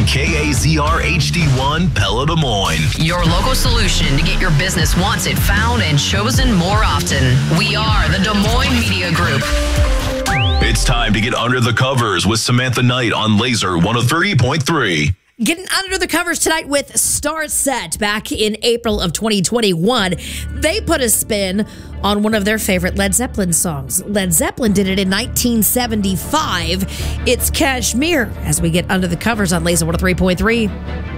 KAZR HD1 Pella Des Moines. Your local solution to get your business wanted, found, and chosen more often. We are the Des Moines Media Group. It's time to get under the covers with Samantha Knight on Laser 103.3. Getting under the covers tonight with Star Set. Back in April of 2021, they put a spin on one of their favorite Led Zeppelin songs. Led Zeppelin did it in 1975. It's Kashmir as we get under the covers on Laser 103.3.